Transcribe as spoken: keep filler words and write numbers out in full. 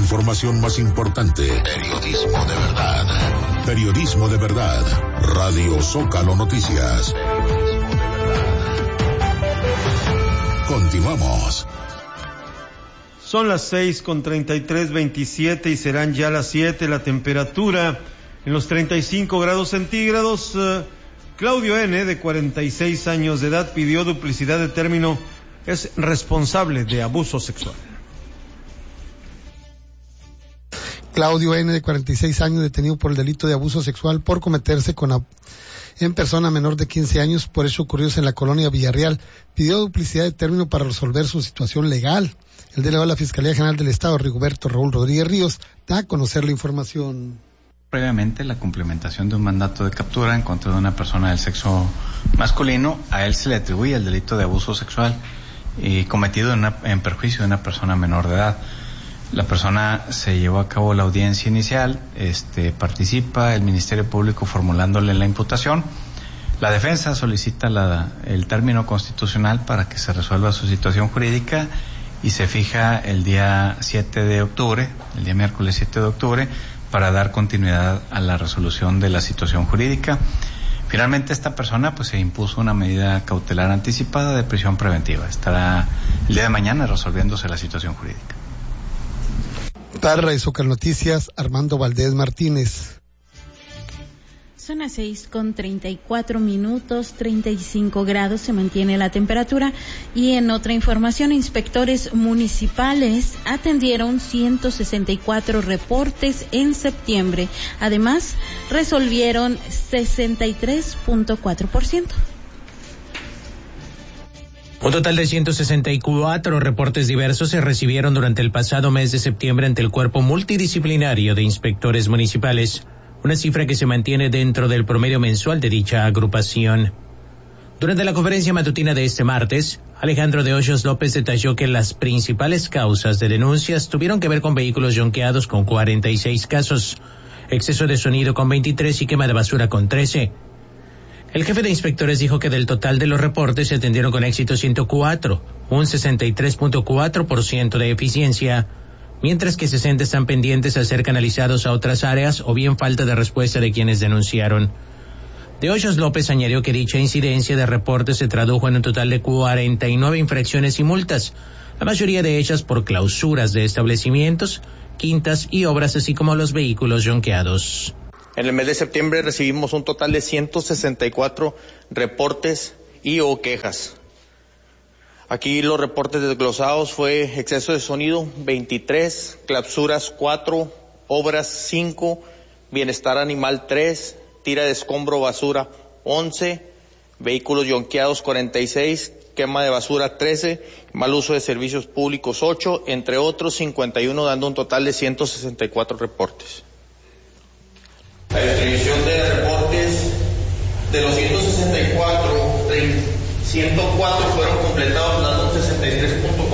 información más importante. Periodismo de verdad. Periodismo de verdad. Radio Zócalo Noticias. Continuamos. Son las seis con treinta y tres, veintisiete y serán ya las siete. La temperatura en los treinta y cinco grados centígrados. Uh, Claudio N., de cuarenta y seis años de edad, pidió duplicidad de término. Es responsable de abuso sexual. Claudio N., de cuarenta y seis años, detenido por el delito de abuso sexual por cometerse con a... en persona menor de quince años, por hecho ocurridos en la colonia Villarreal, pidió duplicidad de término para resolver su situación legal. El delegado de la Fiscalía General del Estado, Rigoberto Raúl Rodríguez Ríos, da a conocer la información. Previamente, la cumplimentación de un mandato de captura en contra de una persona del sexo masculino, a él se le atribuye el delito de abuso sexual y cometido en, una, en perjuicio de una persona menor de edad. La persona se llevó a cabo la audiencia inicial, este, participa el Ministerio Público formulándole la imputación. La defensa solicita la, el término constitucional para que se resuelva su situación jurídica y se fija el día siete de octubre, el día miércoles siete de octubre, para dar continuidad a la resolución de la situación jurídica. Finalmente, esta persona pues se impuso una medida cautelar anticipada de prisión preventiva. Estará el día de mañana resolviéndose la situación jurídica. Para Radio Zócalo Noticias, Armando Valdés Martínez. Son las seis con treinta y cuatro minutos, treinta y cinco grados se mantiene la temperatura. Y en otra información, inspectores municipales atendieron ciento sesenta y cuatro reportes en septiembre. Además, resolvieron sesenta y tres punto cuatro por ciento. Un total de ciento sesenta y cuatro reportes diversos se recibieron durante el pasado mes de septiembre ante el Cuerpo Multidisciplinario de Inspectores Municipales, una cifra que se mantiene dentro del promedio mensual de dicha agrupación. Durante la conferencia matutina de este martes, Alejandro de Hoyos López detalló que las principales causas de denuncias tuvieron que ver con vehículos yonqueados con cuarenta y seis casos, exceso de sonido con veintitrés y quema de basura con trece. El jefe de inspectores dijo que del total de los reportes se atendieron con éxito ciento cuatro, un sesenta y tres punto cuatro por ciento de eficiencia, mientras que sesenta están pendientes a ser canalizados a otras áreas o bien falta de respuesta de quienes denunciaron. De Hoyos López añadió que dicha incidencia de reportes se tradujo en un total de cuarenta y nueve infracciones y multas, la mayoría de ellas por clausuras de establecimientos, quintas y obras, así como los vehículos yonqueados. En el mes de septiembre recibimos un total de ciento sesenta y cuatro reportes y o quejas. Aquí los reportes desglosados fue exceso de sonido veintitrés, clausuras cuatro, obras cinco, bienestar animal tres, tira de escombro basura once, vehículos yonqueados cuarenta y seis, quema de basura trece, mal uso de servicios públicos ocho, entre otros cincuenta y uno, dando un total de ciento sesenta y cuatro reportes. La distribución de reportes de los ciento sesenta y cuatro, ciento cuatro fueron completados dando un sesenta y tres punto